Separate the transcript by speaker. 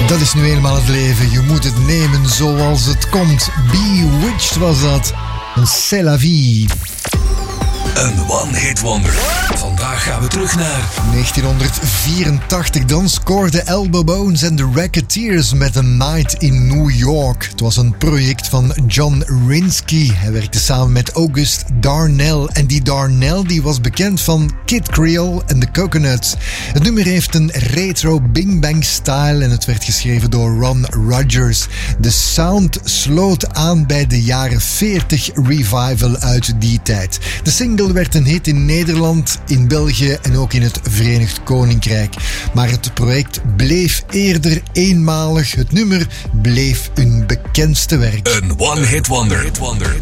Speaker 1: Dat is nu eenmaal het leven. Je moet het nemen zoals het komt. Bewitched was dat. Een c'est la vie.
Speaker 2: Een one-hit wonder. Vandaag gaan we terug naar
Speaker 1: 1984. Dan scoorden Elbow Bones en The Racketeers met A Night in New York. Het was een project van John Rinsky. Hij werkte samen met August Darnell. En die Darnell die was bekend van Kid Creole en The Coconuts. Het nummer heeft een retro Bing Bang style en het werd geschreven door Ron Rodgers. De sound sloot aan bij de jaren 40 revival uit die tijd. De single werd een hit in Nederland, in België en ook in het Verenigd Koninkrijk. Maar het project bleef eerder eenmalig. Het nummer bleef hun bekendste werk.
Speaker 2: een one-hit wonder.